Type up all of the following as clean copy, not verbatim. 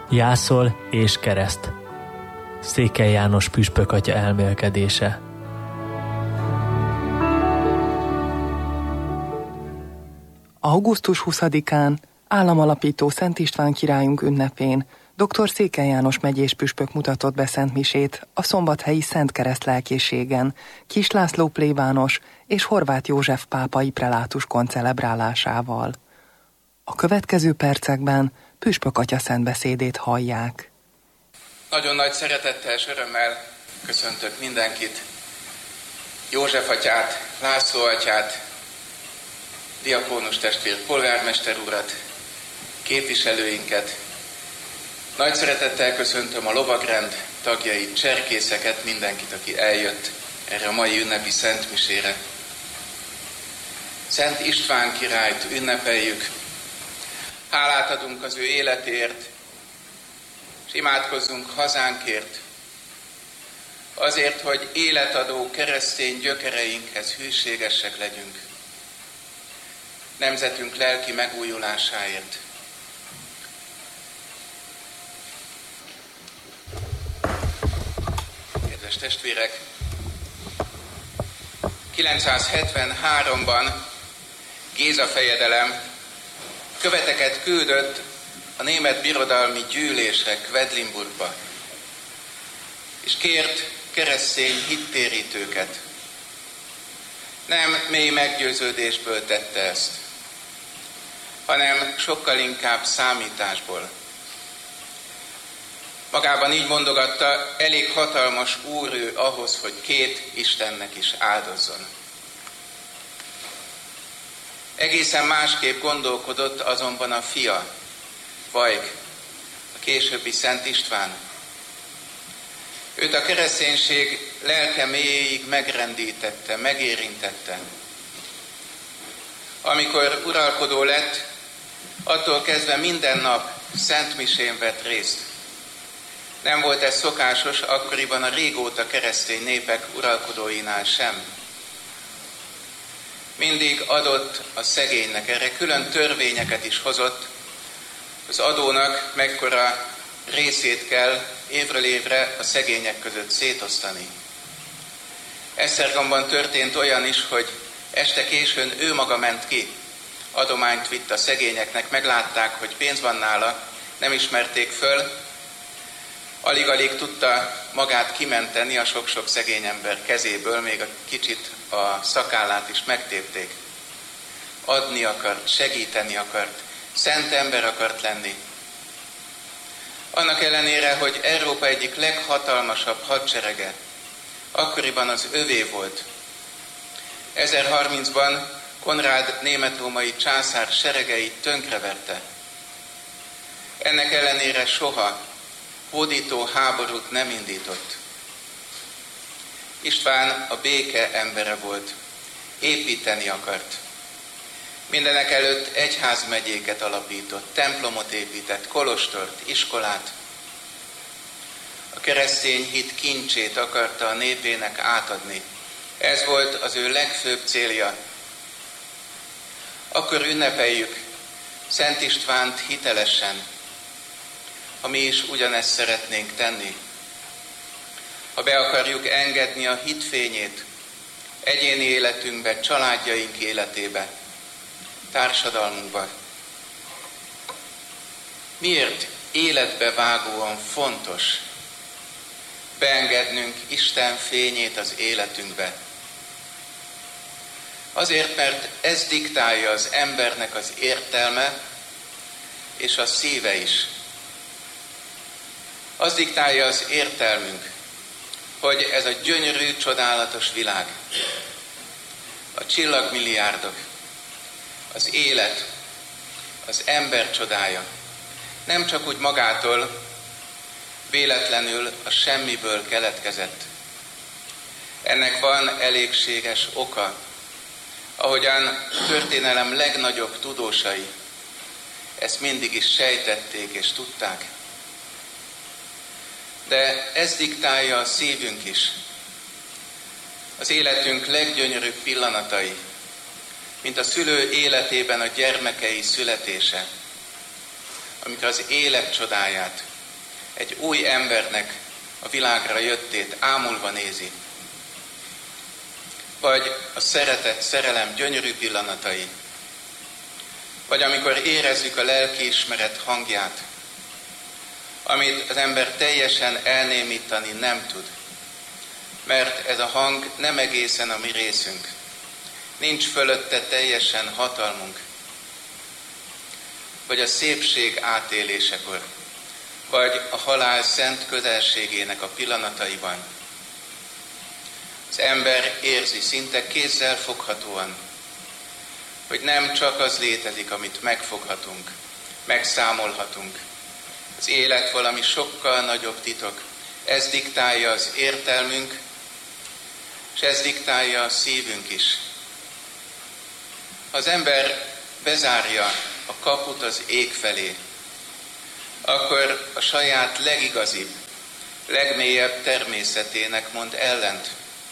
Jászol és kereszt. Székely János püspök atya elmélkedése. Augusztus 20-án, államalapító Szent István királyunk ünnepén dr. Székely János megyés püspök mutatott be szentmisét a szombathelyi Szent Kereszt lelkészségen Kiss László plébános és Horváth József pápai prelátus koncelebrálásával. A következő percekben püspök atya szentbeszédét hallják. Nagyon nagy szeretettel és örömmel köszöntök mindenkit, József atyát, László atyát, diakónus testvért, polgármester urat, képviselőinket. Nagy szeretettel köszöntöm a lovagrend tagjait, cserkészeket, mindenkit, aki eljött erre a mai ünnepi szentmisére. Szent István királyt ünnepeljük, hálát adunk az ő életért, és imádkozzunk hazánkért, azért, hogy életadó keresztény gyökereinkhez hűségesek legyünk, nemzetünk lelki megújulásáért. Kedves testvérek, 973-ban Géza fejedelem követeket küldött a német birodalmi gyűlésre Quedlinburgba, és kért keresztény hittérítőket. Nem mély meggyőződésből tette ezt, hanem sokkal inkább számításból. Magában így mondogatta, elég hatalmas úr ő ahhoz, hogy két Istennek is áldozzon. Egészen másképp gondolkodott azonban a fia, Vajk, a későbbi Szent István. Őt a kereszténység lelke mélyéig megrendítette, megérintette. Amikor uralkodó lett, attól kezdve minden nap szentmisén vett részt. Nem volt ez szokásos akkoriban a régóta keresztény népek uralkodóinál sem. Mindig adott a szegénynek, erre külön törvényeket is hozott. Az adónak mekkora részét kell évről évre a szegények között szétosztani. Esztergomban történt olyan is, hogy este későn ő maga ment ki, adományt vitt a szegényeknek, meglátták, hogy pénz van nála, nem ismerték föl, alig-alig tudta magát kimenteni a sok-sok szegény ember kezéből, még a kicsit a szakállát is megtépték. Adni akart, segíteni akart, szent ember akart lenni. Annak ellenére, hogy Európa egyik leghatalmasabb hadserege akkoriban az övé volt. 1030-ban Konrád német-római császár seregeit tönkreverte. Ennek ellenére soha hódító háborút nem indított. István a béke embere volt, építeni akart. Mindenek előtt egyházmegyéket alapított, templomot épített, kolostort, iskolát. A keresztény hit kincsét akarta a népének átadni. Ez volt az ő legfőbb célja. Akkor ünnepeljük Szent Istvánt hitelesen, ha mi is ugyanezt szeretnénk tenni. Ha be akarjuk engedni a hitfényét egyéni életünkbe, családjaink életébe, társadalmunkba. Miért életbe vágóan fontos beengednünk Isten fényét az életünkbe? Azért, mert ez diktálja az embernek az értelme és a szíve is. Az diktálja az értelmünk, hogy ez a gyönyörű, csodálatos világ, a csillagmilliárdok, az élet, az ember csodája nem csak úgy magától, véletlenül a semmiből keletkezett. Ennek van elégséges oka, ahogyan a történelem legnagyobb tudósai ezt mindig is sejtették és tudták. De ez diktálja a szívünk is. Az életünk leggyönyörűbb pillanatai, mint a szülő életében a gyermekei születése, amikor az élet csodáját, egy új embernek a világra jöttét ámulva nézi. Vagy a szeretet, szerelem gyönyörű pillanatai. Vagy amikor érezzük a lelkiismeret hangját, amit az ember teljesen elnémítani nem tud. Mert ez a hang nem egészen a mi részünk. Nincs fölötte teljesen hatalmunk. Vagy a szépség átélésekor, vagy a halál szent közelségének a pillanataiban. Az ember érzi szinte kézzel foghatóan, hogy nem csak az létezik, amit megfoghatunk, megszámolhatunk. Az élet valami sokkal nagyobb titok. Ez diktálja az értelmünk, és ez diktálja a szívünk is. Ha az ember bezárja a kaput az ég felé, akkor a saját legigazibb, legmélyebb természetének mond ellent.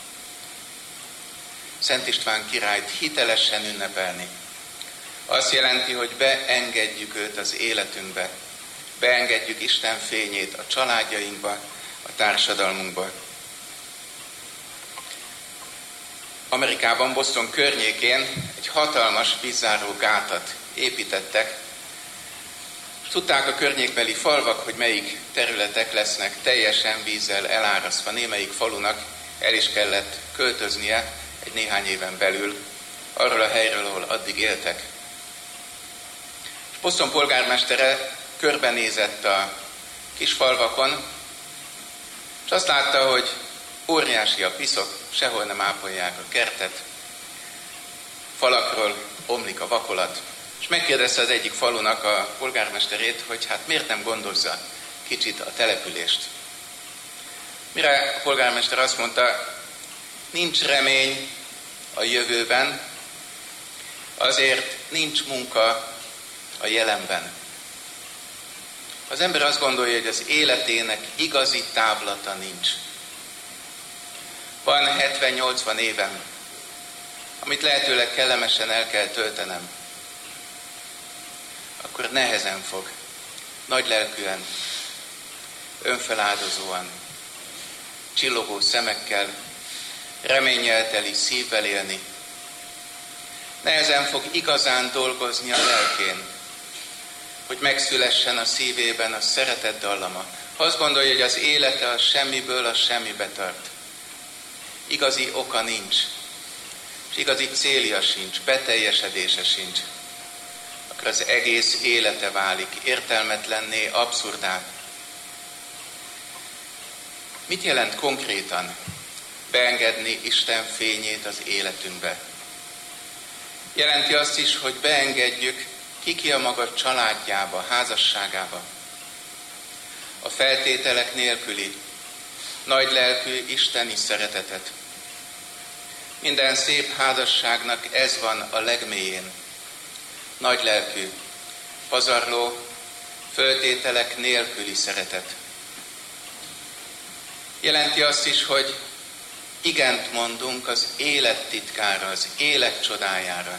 Szent István királyt hitelesen ünnepelni azt jelenti, hogy beengedjük őt az életünkbe, beengedjük Isten fényét a családjainkba, a társadalmunkba. Amerikában, Boston környékén egy hatalmas vízzáró gátat építettek. Tudták a környékbeli falvak, hogy melyik területek lesznek teljesen vízzel elárasztva. Némelyik falunak el is kellett költöznie egy néhány éven belül arról a helyről, ahol addig éltek. Boston polgármestere körbenézett a kis falvakon, és azt látta, hogy óriási a piszok, sehol nem ápolják a kertet, falakról omlik a vakolat, és megkérdezte az egyik falunak a polgármesterét, hogy hát miért nem gondozza kicsit a települést. Mire a polgármester azt mondta, nincs remény a jövőben, azért nincs munka a jelenben. Az ember azt gondolja, hogy az életének igazi távlata nincs. Van 70-80 évem, amit lehetőleg kellemesen el kell töltenem. Akkor nehezen fog, nagylelkűen, önfeláldozóan, csillogó szemekkel, reménnyel teli szívvel élni. Nehezen fog igazán dolgozni a lelkén, hogy megszülessen a szívében a szeretet dallama. Ha azt gondolja, hogy az élete a semmiből a semmibe tart, igazi oka nincs, és igazi célja sincs, beteljesedése sincs, akkor az egész élete válik értelmetlenné, abszurdá. Mit jelent konkrétan beengedni Isten fényét az életünkbe? Jelenti azt is, hogy beengedjük ki a maga családjába, házasságába. A feltételek nélküli, nagylelkű isteni szeretetet. Minden szép házasságnak ez van a legmélyén. Nagylelkű, pazarló, feltételek nélküli szeretet. Jelenti azt is, hogy igent mondunk az élet titkára, az élet csodájára.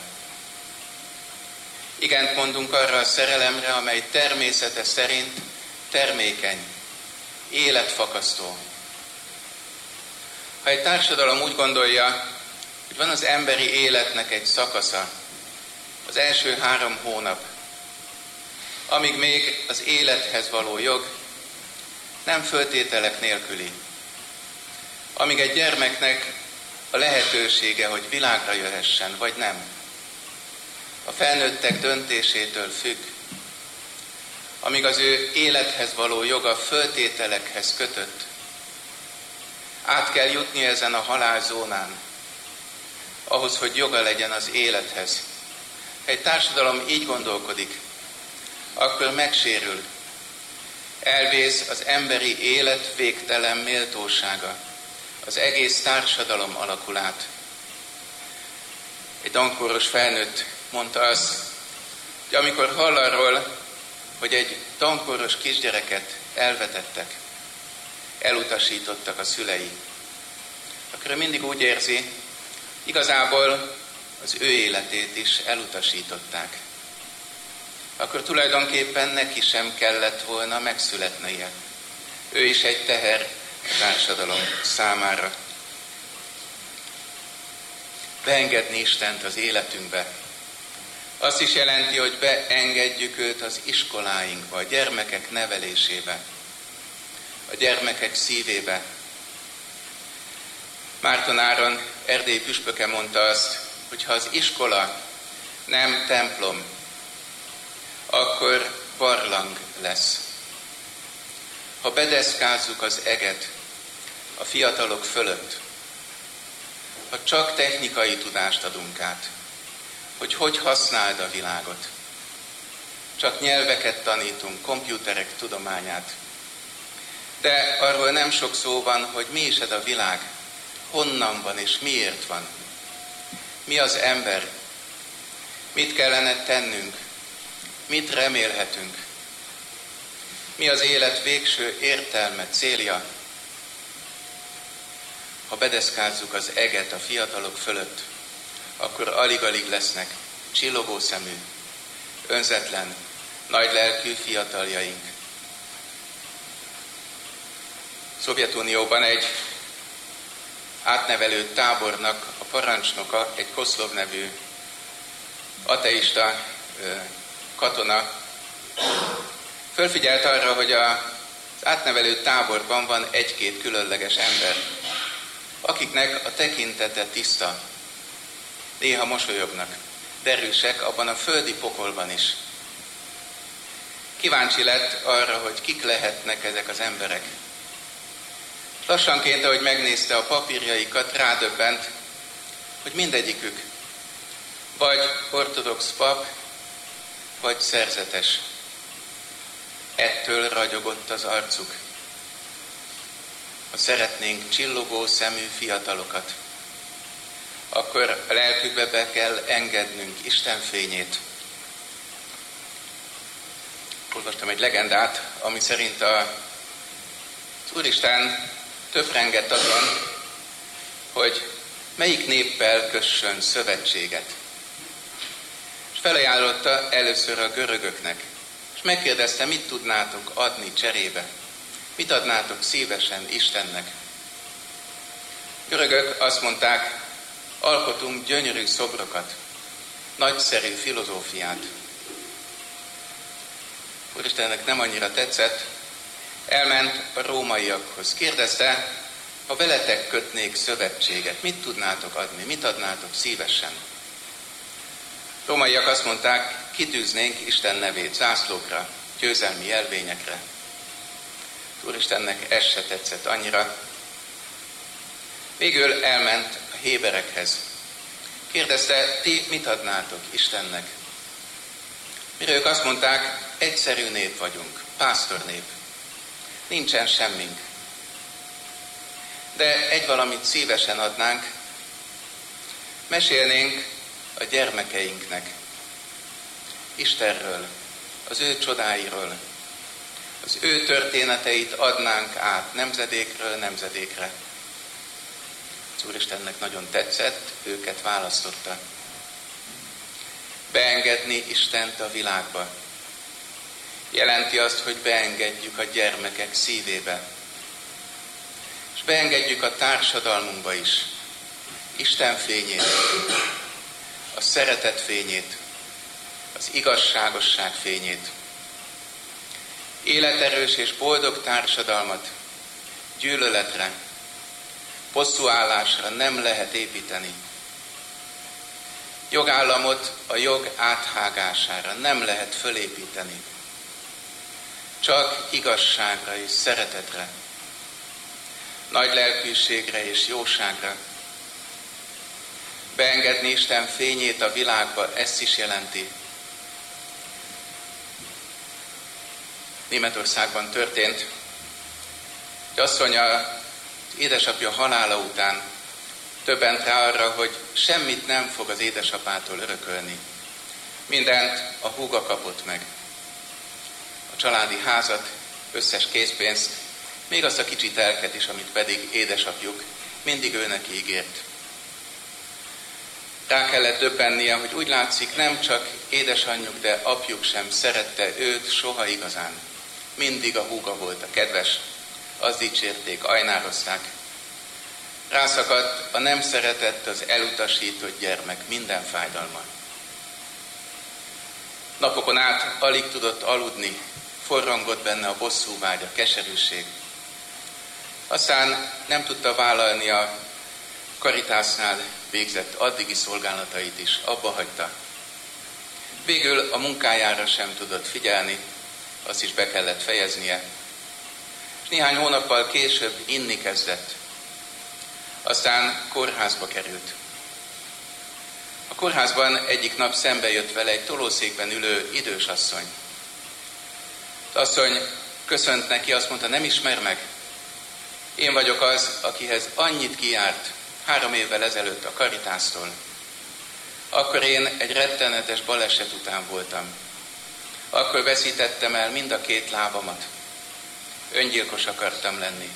Igent mondunk arra a szerelemre, amely természete szerint termékeny, életfakasztó. Ha egy társadalom úgy gondolja, hogy van az emberi életnek egy szakasza, az első 3 hónap, amíg még az élethez való jog nem föltételek nélküli, amíg egy gyermeknek a lehetősége, hogy világra jöhessen, vagy nem, a felnőttek döntésétől függ, amíg az ő élethez való joga föltételekhez kötött, át kell jutni ezen a halálzónán, ahhoz, hogy joga legyen az élethez. Ha egy társadalom így gondolkodik, akkor megsérül, elvész az emberi élet végtelen méltósága, az egész társadalom alakul át. Egy dankóros felnőtt mondta azt, hogy amikor hall arról, hogy egy dankóros kisgyereket elvetettek, elutasítottak a szülei, akkor mindig úgy érzi, igazából az ő életét is elutasították. Akkor tulajdonképpen neki sem kellett volna megszületnie. Ő is egy teher a társadalom számára. Beengedni Istent az életünkbe. Azt is jelenti, hogy beengedjük őt az iskoláinkba, a gyermekek nevelésébe, a gyermekek szívébe. Márton Áron, erdélyi püspöke mondta azt, hogy ha az iskola nem templom, akkor barlang lesz. Ha bedeszkázzuk az eget a fiatalok fölött, ha csak technikai tudást adunk át, hogy használd a világot, csak nyelveket tanítunk, komputerek tudományát, de arról nem sok szó van, hogy mi is ez a világ, honnan van és miért van. Mi az ember? Mit kellene tennünk? Mit remélhetünk? Mi az élet végső értelme, célja? Ha bedeszkázzuk az eget a fiatalok fölött, akkor alig-alig lesznek csillogó szemű, önzetlen, nagy lelkű fiataljaink. Szovjetunióban egy átnevelő tábornak a parancsnoka, egy Koszlov nevű ateista katona fölfigyelt arra, hogy az átnevelő táborban van egy-két különleges ember, akiknek a tekintete tiszta, néha mosolyognak, derűsek abban a földi pokolban is. Kíváncsi lett arra, hogy kik lehetnek ezek az emberek. Lassanként, ahogy megnézte a papírjaikat, rádöbbent, hogy mindegyikük vagy ortodox pap, vagy szerzetes. Ettől ragyogott az arcuk. Ha szeretnénk csillogó szemű fiatalokat, akkor a lelkükbe be kell engednünk Isten fényét. Olvastam egy legendát, ami szerint az Úristen töprengett azon, hogy melyik néppel kössön szövetséget. És felajánlotta először a görögöknek, és megkérdezte, mit tudnátok adni cserébe, mit adnátok szívesen Istennek. Görögök azt mondták, alkotunk gyönyörű szobrokat, nagyszerű filozófiát. Úristennek nem annyira tetszett, elment a rómaiakhoz. Kérdezte, ha veletek kötnék szövetséget, mit tudnátok adni, mit adnátok szívesen? Rómaiak azt mondták, kitűznénk Isten nevét zászlókra, győzelmi jelvényekre. Úristennek ez se tetszett annyira. Végül elment a héberekhez. Kérdezte, ti mit adnátok Istennek? Mire ők azt mondták, egyszerű nép vagyunk, pásztornép. Nincsen semmink. De egy valamit szívesen adnánk, mesélnénk a gyermekeinknek Istenről, az ő csodáiról, az ő történeteit adnánk át nemzedékről nemzedékre. Az Úristennek nagyon tetszett, őket választotta. Beengedni Istent a világba jelenti azt, hogy beengedjük a gyermekek szívébe. És beengedjük a társadalmunkba is Isten fényét, a szeretet fényét, az igazságosság fényét. Életerős és boldog társadalmat gyűlöletre, bosszúállásra nem lehet építeni. Jogállamot a jog áthágására nem lehet fölépíteni. Csak igazságra és szeretetre, nagy lelkűségre és jóságra. Beengedni Isten fényét a világba, ezt is jelenti. Németországban történt, hogy asszony az édesapja halála után többent rá arra, hogy semmit nem fog az édesapától örökölni. Mindent a húga kapott meg. A családi házat, összes készpénzt, még azt a kicsi telket is, amit pedig édesapjuk mindig ő neki ígért. Rá kellett döbbennie, hogy úgy látszik, nem csak édesanyjuk, de apjuk sem szerette őt soha igazán. Mindig a húga volt a kedves, azt dicsérték, ajnározták. Rászakadt a nem szeretett, az elutasított gyermek minden fájdalma. Napokon át alig tudott aludni, forrongott benne a bosszúvágy, a keserűség. Aztán nem tudta vállalni a Caritasnál végzett addigi szolgálatait is, abba hagyta. Végül a munkájára sem tudott figyelni, azt is be kellett fejeznie. És néhány hónappal később inni kezdett. Aztán kórházba került. A kórházban egyik nap szembe jött vele egy tolószékben ülő idős asszony. Az asszony köszönt neki, azt mondta, nem ismer meg. Én vagyok az, akihez annyit kijárt 3 évvel ezelőtt a Caritástól. Akkor én egy rettenetes baleset után voltam. Akkor veszítettem el mind a 2 lábamat. Öngyilkos akartam lenni.